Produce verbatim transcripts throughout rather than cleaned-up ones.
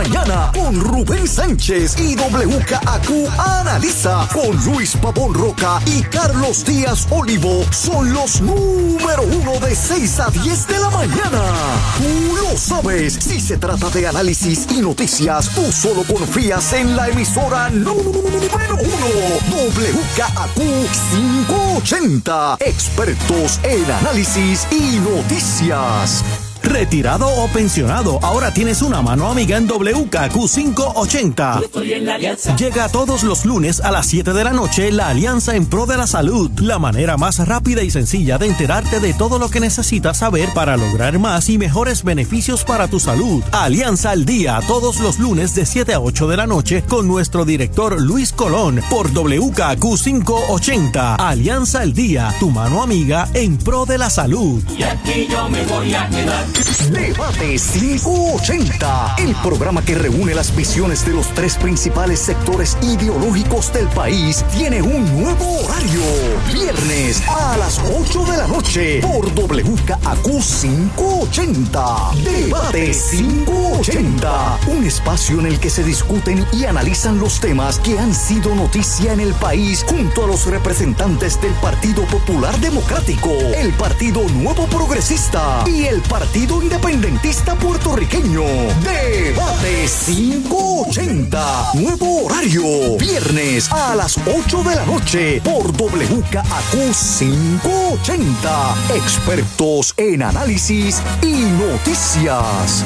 mañana con Rubén Sánchez y W K A Q Analiza con Luis Pavón Roca y Carlos Díaz Olivo. Son los número uno de seis a diez de la mañana. Tú lo sabes. Si se trata de análisis y noticias, tú solo confías en la emisora número uno, W K A Q quinientos ochenta. Expertos en análisis y noticias. Retirado o pensionado, ahora tienes una mano amiga en W K Q quinientos ochenta. Yo estoy en la Alianza. Llega todos los lunes a las siete de la noche la Alianza en Pro de la Salud, la manera más rápida y sencilla de enterarte de todo lo que necesitas saber para lograr más y mejores beneficios para tu salud. Alianza al Día, todos los lunes de siete a ocho de la noche con nuestro director Luis Colón por W K Q quinientos ochenta. Alianza al Día, tu mano amiga en Pro de la Salud. Y aquí yo me voy a quedar. Debate quinientos ochenta, el programa que reúne las visiones de los tres principales sectores ideológicos del país, tiene un nuevo horario. Viernes a las ocho de la noche por W K A Q quinientos ochenta. Debate quinientos ochenta, un espacio en el que se discuten y analizan los temas que han sido noticia en el país junto a los representantes del Partido Popular Democrático, el Partido Nuevo Progresista y el Partido Independentista Puertorriqueño. Debate quinientos ochenta, nuevo horario, viernes a las ocho de la noche por W K A Q quinientos ochenta. Expertos en análisis y noticias.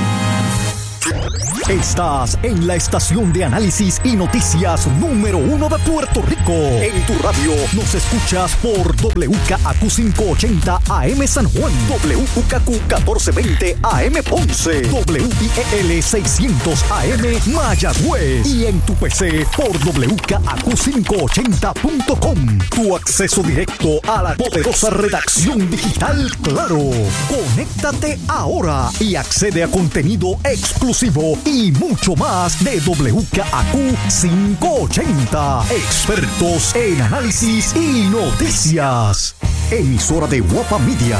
Estás en la estación de análisis y noticias número uno de Puerto Rico. En tu radio nos escuchas por W K A Q quinientos ochenta A M San Juan, W K Q catorce veinte A M Ponce, W I E L seiscientos A M Mayagüez y en tu P C por W K A Q quinientos ochenta punto com. Tu acceso directo a la poderosa redacción digital Claro. Conéctate ahora y accede a contenido exclusivo y mucho más de W K A Q quinientos ochenta. Expertos en análisis y noticias. Emisora de Guapa Media.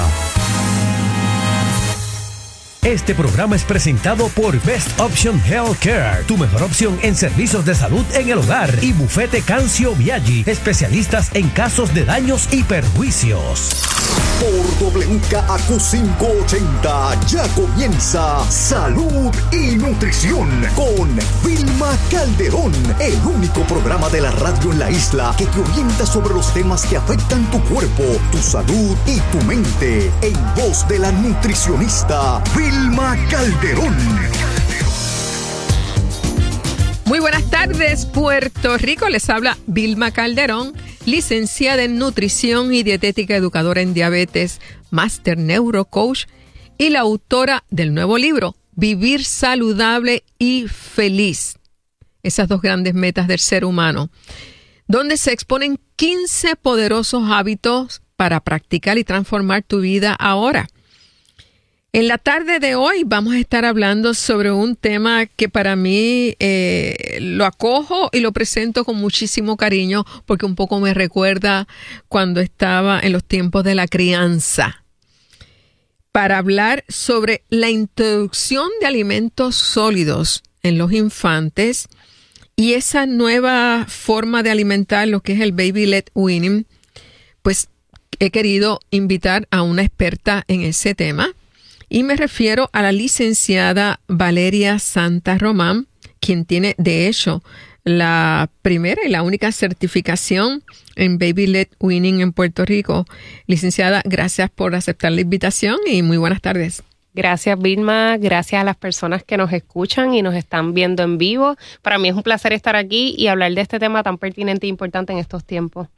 Este programa es presentado por Best Option Healthcare, tu mejor opción en servicios de salud en el hogar, y Bufete Cancio Viaggi, especialistas en casos de daños y perjuicios. Por W K A Q quinientos ochenta ya comienza Salud y Nutrición con Vilma Calderón, el único programa de la radio en la isla que te orienta sobre los temas que afectan tu cuerpo, tu salud y tu mente, en voz de la nutricionista Vilma Calderón. Muy buenas tardes, Puerto Rico. Les habla Vilma Calderón, licenciada en Nutrición y Dietética, educadora en diabetes, máster neurocoach y la autora del nuevo libro, Vivir Saludable y Feliz. Esas dos grandes metas del ser humano, donde se exponen quince poderosos hábitos para practicar y transformar tu vida ahora. En la tarde de hoy vamos a estar hablando sobre un tema que para mí eh, lo acojo y lo presento con muchísimo cariño porque un poco me recuerda cuando estaba en los tiempos de la crianza. Para hablar sobre la introducción de alimentos sólidos en los infantes y esa nueva forma de alimentar, lo que es el baby-led weaning, pues he querido invitar a una experta en ese tema. Y me refiero a la licenciada Valeria Santa Román, quien tiene, de hecho, la primera y la única certificación en Baby-led Weaning en Puerto Rico. Licenciada, gracias por aceptar la invitación y muy buenas tardes. Gracias, Vilma. Gracias a las personas que nos escuchan y nos están viendo en vivo. Para mí es un placer estar aquí y hablar de este tema tan pertinente e importante en estos tiempos.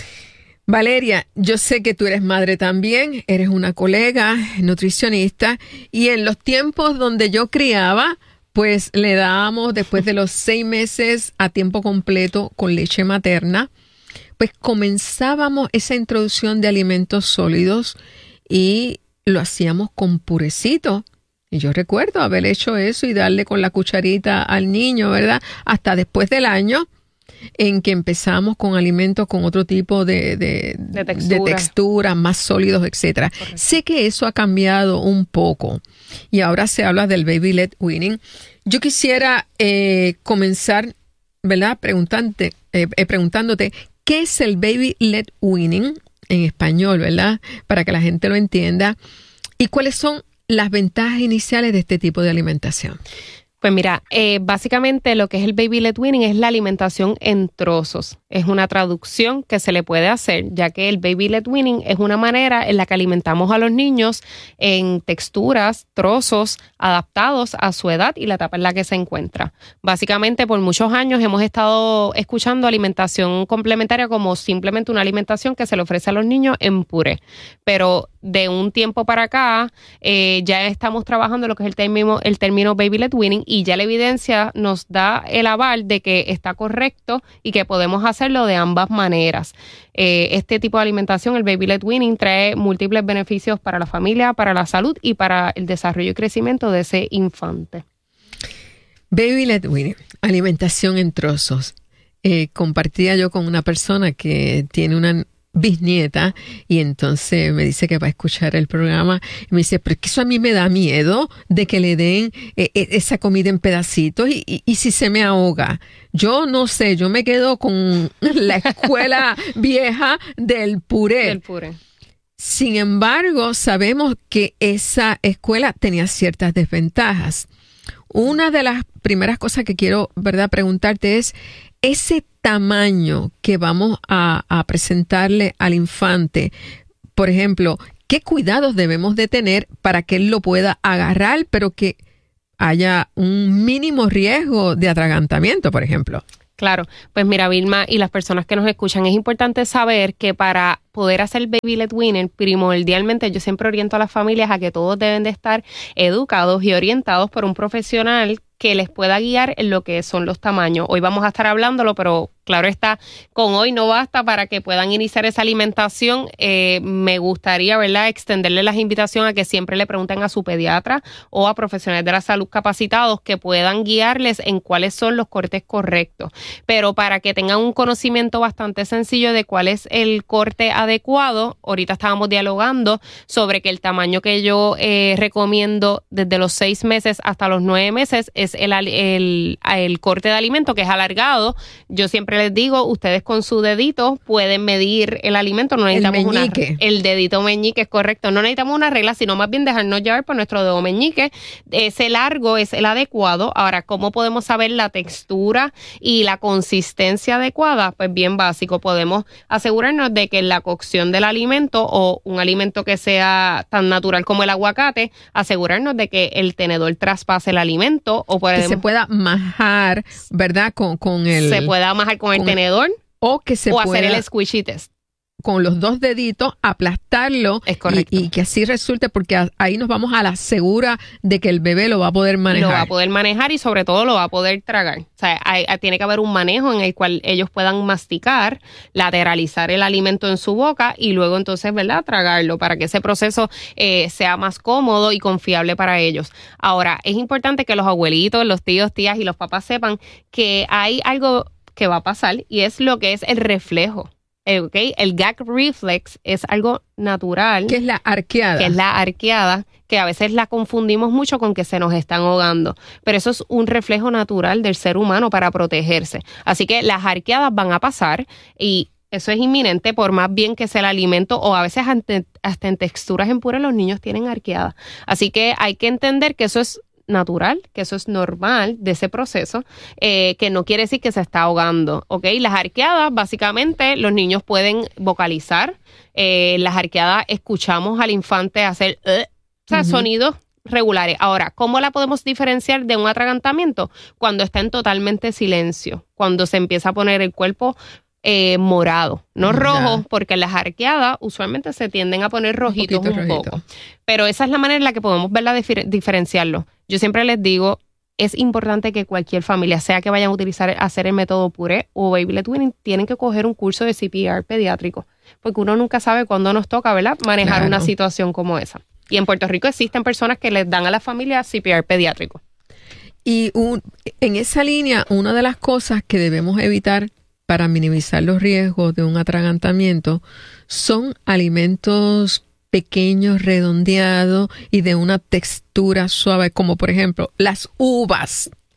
Valeria, yo sé que tú eres madre también, eres una colega nutricionista y en los tiempos donde yo criaba, pues le dábamos después de los seis meses a tiempo completo con leche materna, pues comenzábamos esa introducción de alimentos sólidos y lo hacíamos con purecito. Y yo recuerdo haber hecho eso y darle con la cucharita al niño, ¿verdad? Hasta después del año en que empezamos con alimentos con otro tipo de, de, de, textura. de textura, más sólidos, etcétera. Sé que eso ha cambiado un poco y ahora se habla del baby-led weaning. Yo quisiera eh, comenzar, ¿verdad? Preguntante, eh, eh, preguntándote, ¿qué es el baby led weaning en español, ¿verdad? Para que la gente lo entienda. ¿Y cuáles son las ventajas iniciales de este tipo de alimentación? Pues mira, eh, básicamente lo que es el baby led weaning es la alimentación en trozos. Es una traducción que se le puede hacer, ya que el baby led weaning es una manera en la que alimentamos a los niños en texturas, trozos, adaptados a su edad y la etapa en la que se encuentra. Básicamente, por muchos años hemos estado escuchando alimentación complementaria como simplemente una alimentación que se le ofrece a los niños en puré. Pero de un tiempo para acá, eh, ya estamos trabajando lo que es el término, el término baby led weaning, y ya la evidencia nos da el aval de que está correcto y que podemos hacerlo de ambas maneras. Eh, este tipo de alimentación, el baby led weaning, trae múltiples beneficios para la familia, para la salud y para el desarrollo y crecimiento de ese infante. Baby led weaning, alimentación en trozos. Eh, compartía yo con una persona que tiene una bisnieta y entonces me dice que va a escuchar el programa y me dice, pero es que eso a mí me da miedo de que le den eh, esa comida en pedacitos y, y, y si se me ahoga. Yo no sé, yo me quedo con la escuela vieja del puré. Del puré. Sin embargo, sabemos que esa escuela tenía ciertas desventajas. Una de las primeras cosas que quiero, ¿verdad?, preguntarte es ese tamaño que vamos a, a presentarle al infante. Por ejemplo, ¿qué cuidados debemos de tener para que él lo pueda agarrar, pero que haya un mínimo riesgo de atragantamiento, por ejemplo? Claro, pues mira, Vilma, y las personas que nos escuchan, es importante saber que para poder hacer baby led weaning, primordialmente yo siempre oriento a las familias a que todos deben de estar educados y orientados por un profesional que les pueda guiar en lo que son los tamaños. Hoy vamos a estar hablándolo, pero claro está, con hoy no basta para que puedan iniciar esa alimentación. Eh, me gustaría, ¿verdad?, extenderle las invitaciones a que siempre le pregunten a su pediatra o a profesionales de la salud capacitados que puedan guiarles en cuáles son los cortes correctos. Pero para que tengan un conocimiento bastante sencillo de cuál es el corte adecuado, ahorita estábamos dialogando sobre que el tamaño que yo eh, recomiendo desde los seis meses hasta los nueve meses es el, el, el corte de alimento, que es alargado. Yo siempre les digo, ustedes con su dedito pueden medir el alimento, no necesitamos el meñique. Una, el dedito meñique, es correcto, no necesitamos una regla, sino más bien dejarnos llevar por nuestro dedo meñique. Ese largo es el adecuado. Ahora, ¿cómo podemos saber la textura y la consistencia adecuada? Pues bien básico, podemos asegurarnos de que la cocción del alimento o un alimento que sea tan natural como el aguacate, asegurarnos de que el tenedor traspase el alimento o podemos, que se pueda majar, ¿verdad? Con, con el... Se pueda majar con, con el tenedor o que se o pueda hacer el squishy test. Con los dos deditos, aplastarlo. Es correcto. Y, y que así resulte, porque a, ahí nos vamos a la segura de que el bebé lo va a poder manejar. Lo va a poder manejar y sobre todo lo va a poder tragar. O sea, hay, hay, tiene que haber un manejo en el cual ellos puedan masticar, lateralizar el alimento en su boca y luego entonces, ¿verdad?, tragarlo para que ese proceso eh, sea más cómodo y confiable para ellos. Ahora, es importante que los abuelitos, los tíos, tías y los papás sepan que hay algo que va a pasar y es lo que es el reflejo. Okay. El gag reflex es algo natural. Que es la arqueada. Que es la arqueada, que a veces la confundimos mucho con que se nos están ahogando. Pero eso es un reflejo natural del ser humano para protegerse. Así que las arqueadas van a pasar y eso es inminente, por más bien que sea el alimento o a veces hasta en texturas en puré los niños tienen arqueada. Así que hay que entender que eso es natural, que eso es normal de ese proceso, eh, que no quiere decir que se está ahogando, ¿ok? Las arqueadas, básicamente, los niños pueden vocalizar, eh, las arqueadas escuchamos al infante hacer, uh, o sea, uh-huh. sonidos regulares. Ahora, ¿cómo la podemos diferenciar de un atragantamiento? Cuando está en totalmente silencio, cuando se empieza a poner el cuerpo Eh, morado, no rojo, porque las arqueadas usualmente se tienden a poner rojitos un, un poco. Pero esa es la manera en la que podemos verla dif- diferenciarlo. Yo siempre les digo, es importante que cualquier familia, sea que vayan a utilizar hacer el método puré o baby led weaning, tienen que coger un curso de C P R pediátrico, porque uno nunca sabe cuándo nos toca, ¿verdad?, manejar claro. una situación como esa. Y en Puerto Rico existen personas que les dan a la familia C P R pediátrico. Y un, en esa línea, una de las cosas que debemos evitar para minimizar los riesgos de un atragantamiento son alimentos pequeños, redondeados y de una textura suave, como por ejemplo las uvas.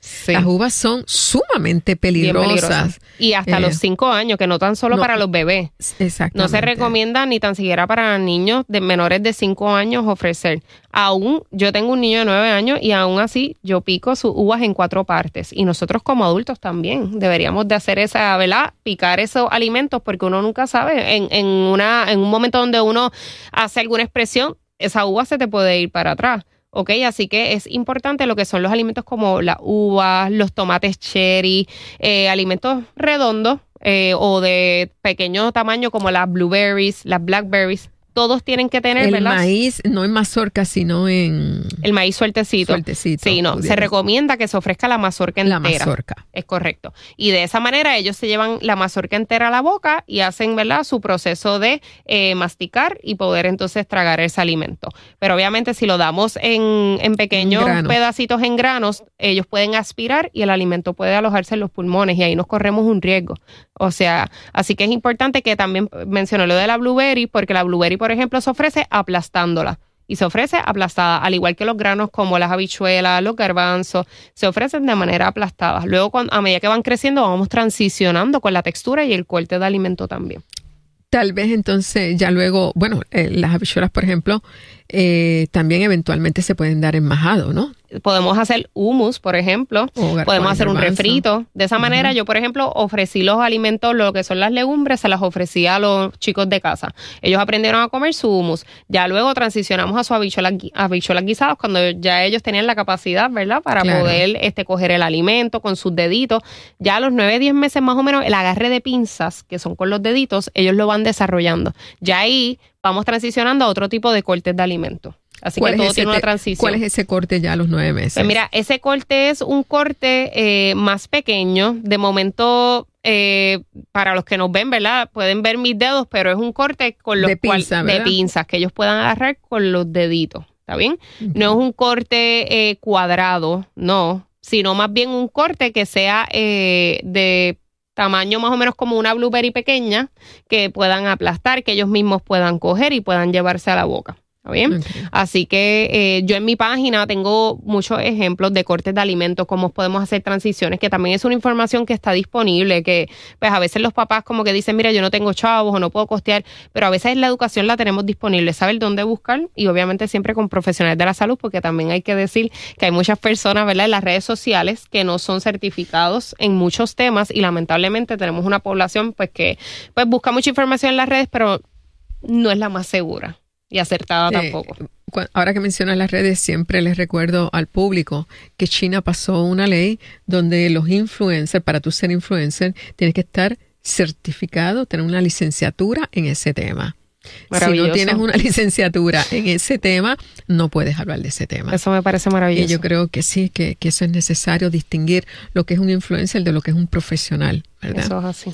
Sí. Las uvas son sumamente peligrosas. Bien peligrosas. Y hasta eh, los cinco años, que no tan solo no, para los bebés. Exactamente. No se recomienda ni tan siquiera para niños de menores de cinco años ofrecer. Aún, yo tengo un niño de nueve años y aún así yo pico sus uvas en cuatro partes. Y nosotros como adultos también deberíamos de hacer esa, ¿verdad? Picar esos alimentos porque uno nunca sabe. En, en, una, en un momento donde uno hace alguna expresión, esa uva se te puede ir para atrás. Ok, así que es importante lo que son los alimentos como la uva, los tomates cherry, eh, alimentos redondos eh, o de pequeño tamaño como las blueberries, las blackberries. Todos tienen que tener, el ¿verdad? maíz no en mazorca, sino en... El maíz sueltecito. Sueltecito. Sí, no. Se recomienda que se ofrezca la mazorca entera. La mazorca. Es correcto. Y de esa manera ellos se llevan la mazorca entera a la boca y hacen, ¿verdad?, su proceso de eh, masticar y poder entonces tragar ese alimento. Pero obviamente si lo damos en, en pequeños en pedacitos en granos, ellos pueden aspirar y el alimento puede alojarse en los pulmones y ahí nos corremos un riesgo. O sea, así que es importante que también mencioné lo de la blueberry, porque la blueberry, por ejemplo, se ofrece aplastándola y se ofrece aplastada, al igual que los granos como las habichuelas, los garbanzos, se ofrecen de manera aplastada. Luego, cuando, a medida que van creciendo, vamos transicionando con la textura y el corte de alimento también. Tal vez entonces ya luego, bueno, eh, las habichuelas, por ejemplo, eh, también eventualmente se pueden dar en majado, ¿no? Podemos hacer hummus, por ejemplo. O podemos hacer un refrito. De esa manera, uh-huh. yo, por ejemplo, ofrecí los alimentos, lo que son las legumbres, se las ofrecí a los chicos de casa. Ellos aprendieron a comer su hummus. Ya luego transicionamos a sus habichuelas, habichuelas guisadas cuando ya ellos tenían la capacidad, ¿verdad?, para claro. poder este, coger el alimento con sus deditos. Ya a los nueve, diez meses más o menos, el agarre de pinzas, que son con los deditos, ellos lo van desarrollando. Ya ahí vamos transicionando a otro tipo de cortes de alimentos. Así que todo tiene una transición. ¿Cuál es ese corte ya a los nueve meses? Pues mira, ese corte es un corte eh, más pequeño. De momento, eh, para los que nos ven, ¿verdad?, pueden ver mis dedos, pero es un corte con los de, pinza, cual, de pinzas que ellos puedan agarrar con los deditos. ¿Está bien? Uh-huh. No es un corte eh, cuadrado, no, sino más bien un corte que sea eh, de tamaño más o menos como una blueberry pequeña, que puedan aplastar, que ellos mismos puedan coger y puedan llevarse a la boca. ¿Está bien? Okay. Así que eh, yo en mi página tengo muchos ejemplos de cortes de alimentos, cómo podemos hacer transiciones, que también es una información que está disponible, que pues a veces los papás como que dicen, mira, yo no tengo chavos o no puedo costear, pero a veces la educación la tenemos disponible, saber dónde buscar y obviamente siempre con profesionales de la salud, porque también hay que decir que hay muchas personas, ¿verdad?, en las redes sociales que no son certificados en muchos temas y lamentablemente tenemos una población pues que pues busca mucha información en las redes, pero no es la más segura y acertada eh, tampoco. Ahora que mencionas las redes, siempre les recuerdo al público que China pasó una ley donde los influencers, para tú ser influencer, tienes que estar certificado, tener una licenciatura en ese tema. Si no tienes una licenciatura en ese tema, no puedes hablar de ese tema. Eso me parece maravilloso. Y yo creo que sí, que, que eso es necesario, distinguir lo que es un influencer de lo que es un profesional, ¿verdad? Eso es así.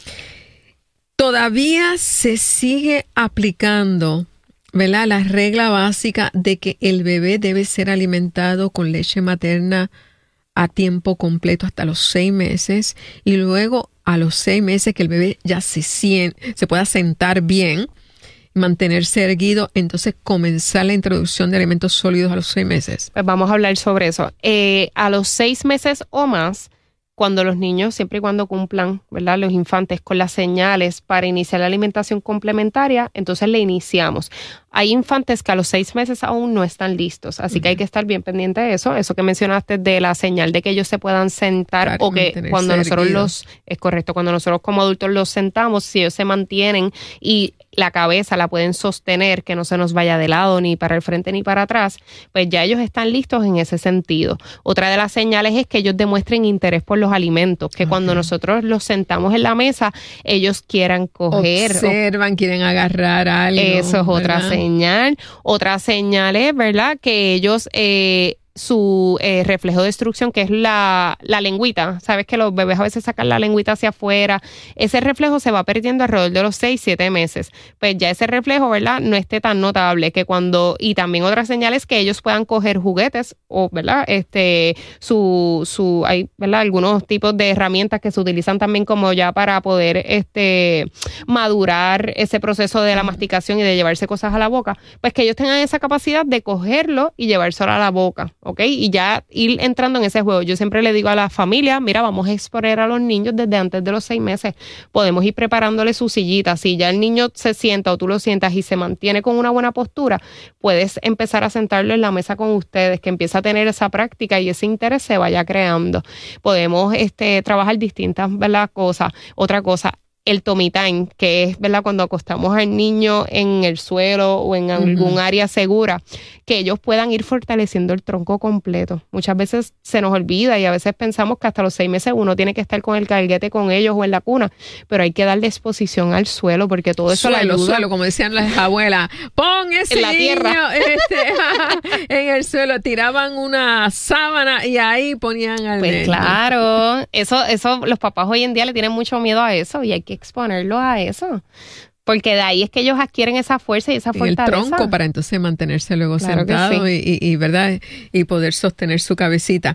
Todavía se sigue aplicando, ¿verdad?, la regla básica de que el bebé debe ser alimentado con leche materna a tiempo completo hasta los seis meses y luego a los seis meses que el bebé ya se siente, se pueda sentar bien, mantenerse erguido, entonces comenzar la introducción de alimentos sólidos a los seis meses. Pues vamos a hablar sobre eso. Eh, a los seis meses o más, cuando los niños, siempre y cuando cumplan, ¿verdad?, los infantes con las señales para iniciar la alimentación complementaria, entonces le iniciamos. Hay infantes que a los seis meses aún no están listos, así uh-huh. que hay que estar bien pendiente de eso. Eso que mencionaste de la señal de que ellos se puedan sentar para o que cuando nosotros erguido. los, es correcto, cuando nosotros como adultos los sentamos, si ellos se mantienen y la cabeza la pueden sostener, que no se nos vaya de lado ni para el frente ni para atrás, pues ya ellos están listos en ese sentido. Otra de las señales es que ellos demuestren interés por los alimentos, que okay. cuando nosotros los sentamos en la mesa, ellos quieran coger. Observan, o, quieren agarrar algo. Eso es otra ¿verdad? señal. Otra señal es, ¿verdad?, que ellos... Eh, su eh, reflejo de destrucción, que es la, la lengüita. Sabes que los bebés a veces sacan la lengüita hacia afuera. Ese reflejo se va perdiendo alrededor de los seis, siete meses. Pues ya ese reflejo, ¿verdad?, no esté tan notable que cuando... Y también otra señal es que ellos puedan coger juguetes o, ¿verdad?, este, su, su, hay, ¿verdad?, algunos tipos de herramientas que se utilizan también como ya para poder este, madurar ese proceso de la masticación y de llevarse cosas a la boca. Pues que ellos tengan esa capacidad de cogerlo y llevárselo a la boca. ¿ok? Y ya ir entrando en ese juego. Yo siempre le digo a la familia, mira, vamos a exponer a los niños desde antes de los seis meses. Podemos ir preparándole su sillita. Si ya el niño se sienta o tú lo sientas y se mantiene con una buena postura, puedes empezar a sentarlo en la mesa con ustedes, que empiece a tener esa práctica y ese interés se vaya creando. Podemos este, trabajar distintas, ¿verdad? cosas. Otra cosa, el tummy time, que es, ¿verdad?, cuando acostamos al niño en el suelo o en algún uh-huh. área segura, que ellos puedan ir fortaleciendo el tronco completo. Muchas veces se nos olvida y a veces pensamos que hasta los seis meses uno tiene que estar con el carguete con ellos o en la cuna, pero hay que darle exposición al suelo porque todo eso suelo, le ayuda. Suelo, como decían las abuelas, pon ese en la niño tierra. Este, en el suelo, tiraban una sábana y ahí ponían al Pues nene. claro, eso, eso los papás hoy en día le tienen mucho miedo a eso y hay que exponerlos a eso. Porque de ahí es que ellos adquieren esa fuerza y esa fortaleza. El tronco para entonces mantenerse luego claro sentado sí. y, y, y, ¿verdad? y poder sostener su cabecita.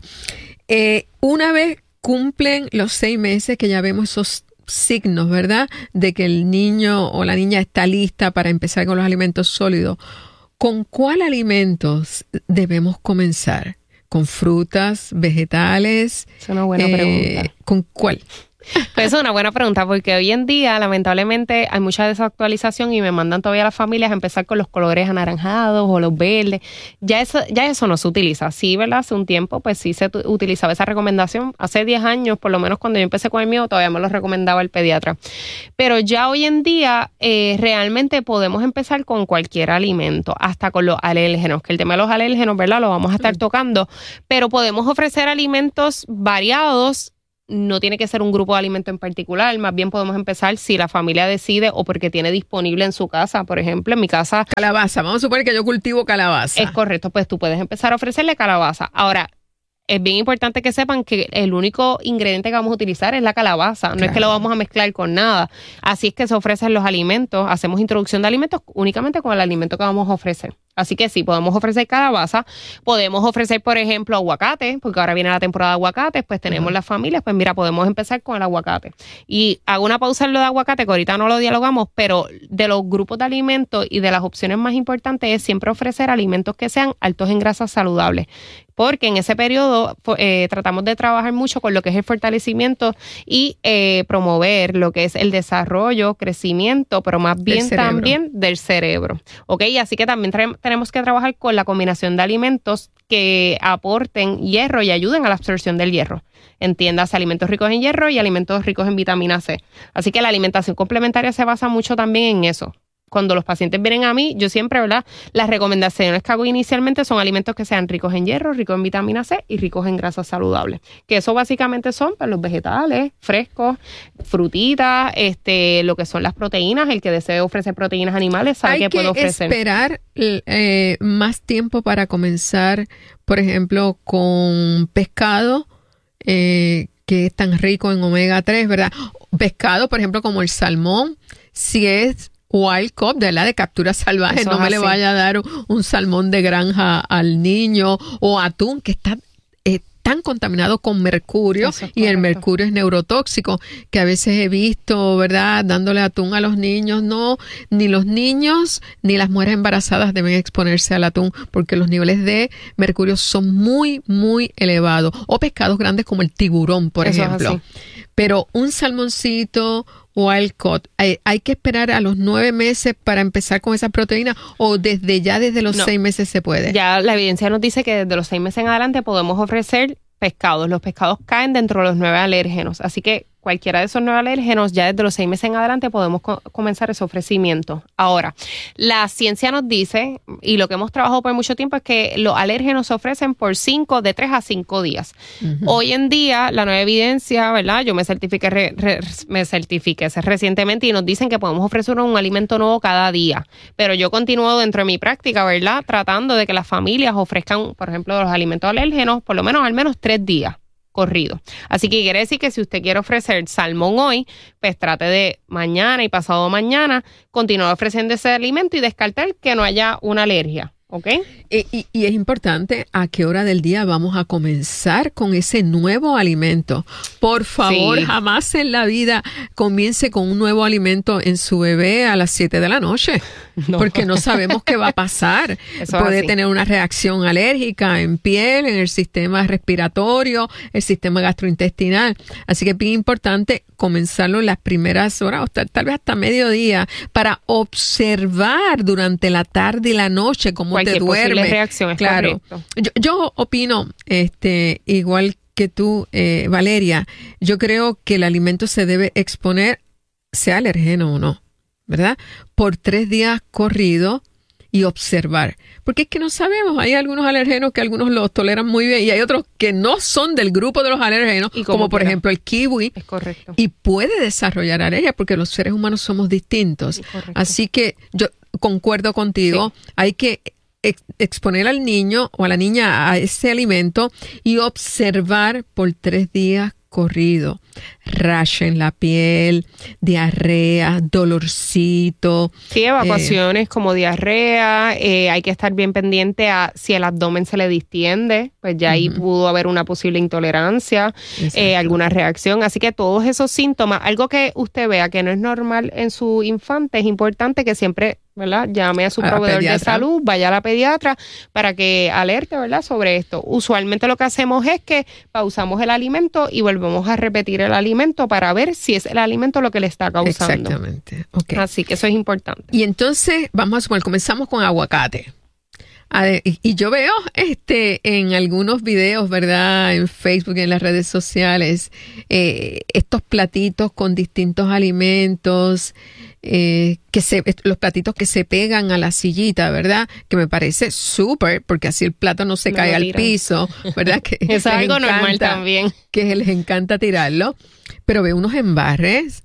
Eh, una vez cumplen los seis meses que ya vemos esos signos, ¿verdad? De que el niño o la niña está lista para empezar con los alimentos sólidos. ¿Con cuál alimentos debemos comenzar? ¿Con frutas, vegetales? Es una buena eh, pregunta. ¿Con cuál? Pues eso es una buena pregunta porque hoy en día lamentablemente hay mucha desactualización y me mandan todavía las familias a empezar con los colores anaranjados o los verdes. Ya eso, ya eso no se utiliza. Sí, ¿verdad? Hace un tiempo pues sí se t- utilizaba esa recomendación. Hace diez años, por lo menos cuando yo empecé con el mío, todavía me lo recomendaba el pediatra. Pero ya hoy en día eh, realmente podemos empezar con cualquier alimento, hasta con los alérgenos, que el tema de los alérgenos, ¿verdad? Lo vamos a estar tocando, pero podemos ofrecer alimentos variados. No tiene que ser un grupo de alimentos en particular, más bien podemos empezar si la familia decide o porque tiene disponible en su casa. Por ejemplo, en mi casa... Calabaza, vamos a suponer que yo cultivo calabaza. Es correcto, pues tú puedes empezar a ofrecerle calabaza. Ahora, es bien importante que sepan que el único ingrediente que vamos a utilizar es la calabaza, no claro. es que lo vamos a mezclar con nada. Así es que se ofrecen los alimentos, hacemos introducción de alimentos únicamente con el alimento que vamos a ofrecer. Así que sí, podemos ofrecer calabaza, podemos ofrecer, por ejemplo, aguacate, porque ahora viene la temporada de aguacates, pues tenemos uh-huh. las familias, pues mira, podemos empezar con el aguacate. Y hago una pausa en lo de aguacate, que ahorita no lo dialogamos, pero de los grupos de alimentos y de las opciones más importantes es siempre ofrecer alimentos que sean altos en grasas saludables. Porque en ese periodo eh, tratamos de trabajar mucho con lo que es el fortalecimiento y eh, promover lo que es el desarrollo, crecimiento, pero más bien también del cerebro. ¿Ok? Así que también tra- tenemos que trabajar con la combinación de alimentos que aporten hierro y ayuden a la absorción del hierro. Entiendas, alimentos ricos en hierro y alimentos ricos en vitamina C. Así que la alimentación complementaria se basa mucho también en eso. Cuando los pacientes vienen a mí, yo siempre, ¿verdad? Las recomendaciones que hago inicialmente son alimentos que sean ricos en hierro, ricos en vitamina C y ricos en grasas saludables. Que eso básicamente son pues, los vegetales frescos, frutitas, este, lo que son las proteínas. El que desee ofrecer proteínas animales sabe que puede ofrecer. Hay que esperar eh, más tiempo para comenzar, por ejemplo, con pescado, eh, que es tan rico en omega tres, ¿verdad? Pescado, por ejemplo, como el salmón, si es wild caught, de la de captura salvaje, eso no me así. Le vaya a dar un, un salmón de granja al niño, o atún que está eh, tan contaminado con mercurio, y el mercurio es neurotóxico, que a veces he visto, ¿verdad?, dándole atún a los niños. No, ni los niños ni las mujeres embarazadas deben exponerse al atún, porque los niveles de mercurio son muy, muy elevados. O pescados grandes como el tiburón, por eso ejemplo. Pero un salmoncito wild caught, ¿hay, hay que esperar a los nueve meses para empezar con esa proteína o desde ya desde los no, seis meses se puede? Ya la evidencia nos dice que desde los seis meses en adelante podemos ofrecer pescados. Los pescados caen dentro de los nueve alérgenos, así que cualquiera de esos nueve alérgenos, ya desde los seis meses en adelante podemos co- comenzar ese ofrecimiento. Ahora, la ciencia nos dice, y lo que hemos trabajado por mucho tiempo, es que los alérgenos se ofrecen por cinco, de tres a cinco días. Uh-huh. Hoy en día, la nueva evidencia, ¿verdad? Yo me certifiqué, re, re, me certifiqué recientemente y nos dicen que podemos ofrecer un alimento nuevo cada día. Pero yo continúo dentro de mi práctica, ¿verdad? Tratando de que las familias ofrezcan, por ejemplo, los alimentos alérgenos, por lo menos al menos tres días. Corrido. Así que quiere decir que si usted quiere ofrecer salmón hoy, pues trate de mañana y pasado mañana continuar ofreciendo ese alimento y descartar que no haya una alergia. ¿Ok? Y, y, y es importante a qué hora del día vamos a comenzar con ese nuevo alimento. Por favor, Sí. jamás en la vida comience con un nuevo alimento en su bebé a las siete de la noche, No. porque no sabemos qué va a pasar. Eso es Puede así. tener una reacción alérgica en piel, en el sistema respiratorio, el sistema gastrointestinal. Así que es bien importante comenzarlo en las primeras horas, o tal, tal vez hasta mediodía, para observar durante la tarde y la noche cómo Cualquier te duermes. posible reacción es Claro. correcto. Yo, yo opino, este, igual que tú, eh, Valeria, yo creo que el alimento se debe exponer, sea alergeno o no, ¿verdad? Por tres días corridos y observar. Porque es que no sabemos, hay algunos alergenos que algunos los toleran muy bien y hay otros que no son del grupo de los alergenos, Y como como por quiera. ejemplo el kiwi, Es correcto. y puede desarrollar alergia porque los seres humanos somos distintos. Sí, correcto. Así que yo concuerdo contigo, hay que ex- exponer al niño o a la niña a ese alimento y observar por tres días corrido. Rash en la piel, diarrea, dolorcito. Sí, evacuaciones como diarrea, eh, hay que estar bien pendiente a si el abdomen se le distiende, pues ya ahí pudo haber una posible intolerancia, Exacto. eh, alguna reacción. Así que todos esos síntomas, algo que usted vea que no es normal en su infante, es importante que siempre, ¿verdad?, llame a su A la proveedor de pediatra. salud, vaya a la pediatra para que alerte, ¿verdad?, sobre esto. Usualmente lo que hacemos es que pausamos el alimento y volvemos a repetir el alimento para ver si es el alimento lo que le está causando. Exactamente. Okay. Así que eso es importante. Y entonces, vamos a suponer, comenzamos con aguacate. A ver, y, y yo veo este en algunos videos, ¿verdad? En Facebook y en las redes sociales, eh, estos platitos con distintos alimentos, eh, que se, los platitos que se pegan a la sillita, ¿verdad? Que me parece súper, porque así el plato no se No cae lo al tiran. piso, ¿verdad? Que Eso es les algo normal encanta, también. que les encanta tirarlo. Pero veo unos embarres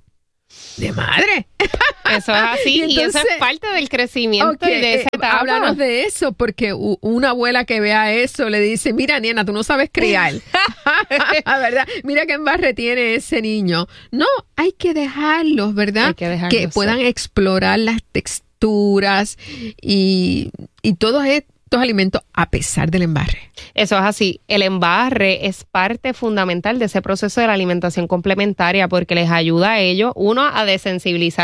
de madre. Eso es así Y y, eso entonces- es parte del crecimiento Ok, y de esa eh, etapa. háblanos de eso, porque u- una abuela que vea eso le dice, mira, nena, tú no sabes criar. ¿Verdad? Mira qué embarre tiene ese niño. No, hay que dejarlos, ¿verdad? Hay que dejarlos puedan ser. explorar las texturas y, y todos estos alimentos a pesar del embarre. Eso es así. El embarre es parte fundamental de ese proceso de la alimentación complementaria porque les ayuda a ellos, uno, a desensibilizar